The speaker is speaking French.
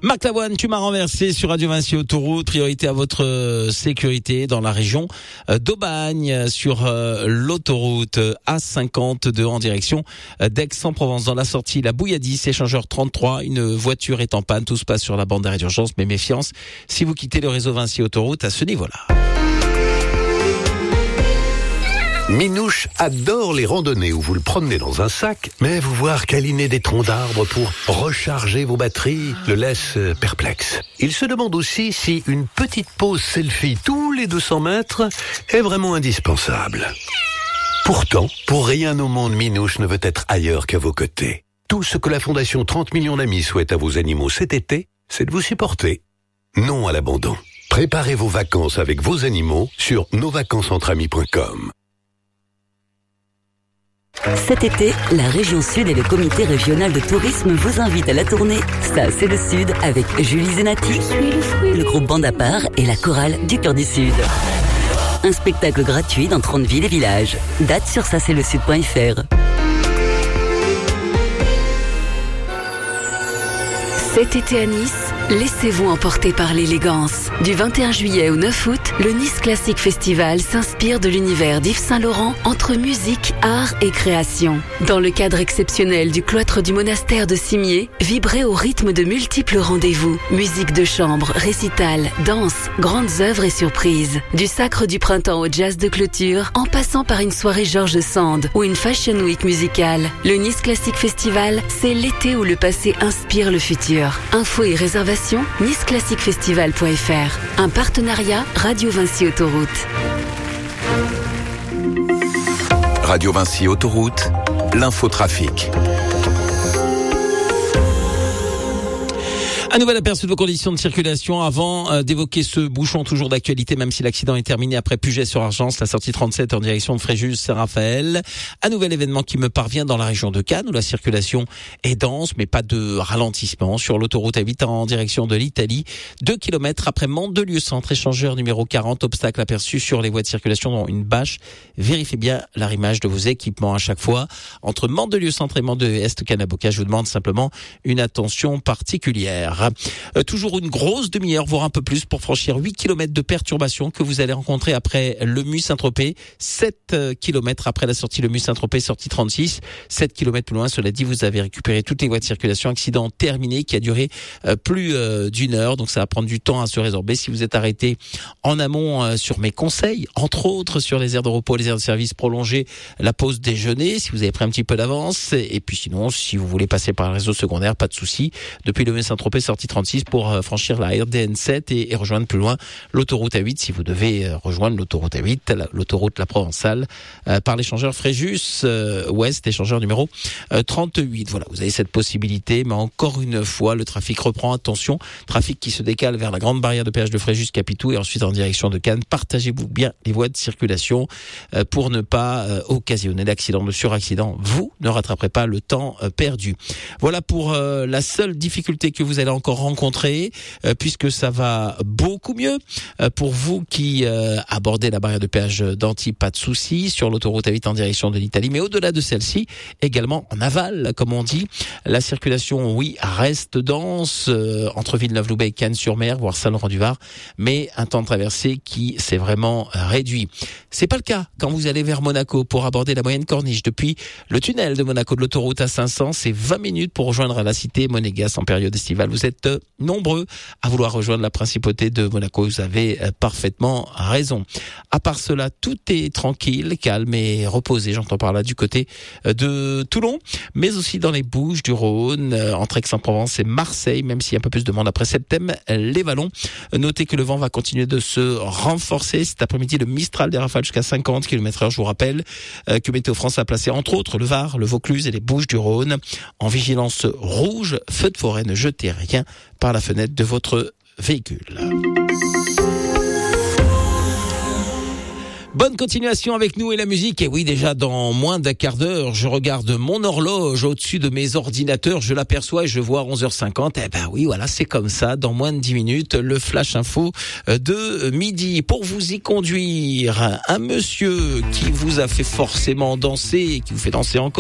Marc Lavoine, tu m'as renversé sur Radio Vinci Autoroute. Priorité à votre sécurité dans la région d'Aubagne sur l'autoroute A52 en direction d'Aix-en-Provence. Dans la sortie La Bouilladis, échangeur 33, une voiture est en panne. Tout se passe sur la bande d'arrêt d'urgence, mais méfiance si vous quittez le réseau Vinci Autoroute à ce niveau-là. Minouche adore les randonnées où vous le promenez dans un sac, mais vous voir câliner des troncs d'arbres pour recharger vos batteries le laisse perplexe. Il se demande aussi si une petite pause selfie tous les 200 mètres est vraiment indispensable. Pourtant, pour rien au monde, Minouche ne veut être ailleurs qu'à vos côtés. Tout ce que la Fondation 30 millions d'amis souhaite à vos animaux cet été, c'est de vous supporter. Non à l'abandon. Préparez vos vacances avec vos animaux sur nosvacancesentramis.com. Cet été, la région Sud et le comité régional de tourisme vous invitent à la tournée Ça c'est le Sud avec Julie Zenati, le groupe Bande à part et la chorale du Cœur du Sud. Un spectacle gratuit dans 30 villes et villages. Date sur ça-c'est-le-sud.fr. Cet été à Nice, laissez-vous emporter par l'élégance. Du 21 juillet au 9 août, le Nice Classic Festival s'inspire de l'univers d'Yves Saint-Laurent entre musique, art et création. Dans le cadre exceptionnel du cloître du monastère de Cimier, vibrez au rythme de multiples rendez-vous. Musique de chambre, récital, danse, grandes œuvres et surprises. Du sacre du printemps au jazz de clôture, en passant par une soirée Georges Sand ou une Fashion Week musicale. Le Nice Classic Festival, c'est l'été où le passé inspire le futur. Infos et réservations, niceclassicfestival.fr. Un partenariat Radio Vinci Autoroute. Radio Vinci Autoroute, l'infotrafic. Un nouvel aperçu de vos conditions de circulation avant d'évoquer ce bouchon toujours d'actualité, même si l'accident est terminé après Puget-sur-Argence, la sortie 37 en direction de Fréjus-Saint-Raphaël. Un nouvel événement qui me parvient dans la région de Cannes où la circulation est dense, mais pas de ralentissement. Sur l'autoroute A8 en direction de l'Italie, 2 km après Mandelieu-Centre, échangeur numéro 40, obstacle aperçu sur les voies de circulation dont une bâche. Vérifiez bien l'arrimage de vos équipements à chaque fois. Entre Mandelieu-Centre et Mandelieu-Est-Canaboca, je vous demande simplement une attention particulière. Toujours une grosse demi-heure, voire un peu plus, pour franchir 8 km de perturbations que vous allez rencontrer après le Mu-Saint-Tropez. 7 km après la sortie le Mu-Saint-Tropez, sortie 36. 7 km plus loin, cela dit, vous avez récupéré toutes les voies de circulation. Accident terminé qui a duré plus d'une heure, donc ça va prendre du temps à se résorber. Si vous êtes arrêté en amont sur mes conseils, entre autres sur les aires de repos, les aires de service, prolongez la pause déjeuner si vous avez pris un petit peu d'avance. Et puis sinon, si vous voulez passer par le réseau secondaire, pas de souci. Depuis le Mu-Saint-Tropez, sortie 36 pour franchir la RDN7 et rejoindre plus loin l'autoroute A8 si vous devez rejoindre l'autoroute A8, l'autoroute La Provençale par l'échangeur Fréjus Ouest, échangeur numéro 38. Voilà, vous avez cette possibilité, mais encore une fois, le trafic reprend. Attention, trafic qui se décale vers la grande barrière de péage de Fréjus-Capitou et ensuite en direction de Cannes. Partagez-vous bien les voies de circulation pour ne pas occasionner d'accident, de suraccident. Vous ne rattraperez pas le temps perdu. Voilà pour la seule difficulté que vous allez encore rencontrer, puisque ça va beaucoup mieux pour vous qui abordez la barrière de péage d'Antibes, pas de souci, sur l'autoroute A8 en direction de l'Italie, mais au-delà de celle-ci, également en aval, comme on dit, la circulation, oui, reste dense entre Villeneuve-Loubet et Cannes-sur-Mer, voire Saint-Laurent-du-Var, mais un temps de traversée qui s'est vraiment réduit. C'est pas le cas quand vous allez vers Monaco pour aborder la moyenne corniche. Depuis le tunnel de Monaco de l'autoroute A500, c'est 20 minutes pour rejoindre la cité monégasque en période estivale. Vous êtes nombreux à vouloir rejoindre la principauté de Monaco. Vous avez parfaitement raison. À part cela, tout est tranquille, calme et reposé. J'entends par là du côté de Toulon, mais aussi dans les Bouches-du-Rhône, entre Aix-en-Provence et Marseille, même s'il y a un peu plus de monde après Septembre, les Vallons. Notez que le vent va continuer de se renforcer. Cet après-midi, le Mistral des rafales jusqu'à 50 km/h. Je vous rappelle que Météo France a placé entre autres le Var, le Vaucluse et les Bouches-du-Rhône en vigilance rouge. Feu de forêt, ne jetez rien par la fenêtre de votre véhicule. Bonne continuation avec nous et la musique. Et oui, déjà dans moins d'un quart d'heure, je regarde mon horloge au-dessus de mes ordinateurs, je l'aperçois et je vois 11h50. Eh ben oui, voilà, c'est comme ça. Dans moins de 10 minutes, le flash info de midi. Pour vous y conduire, un monsieur qui vous a fait forcément danser et qui vous fait danser encore.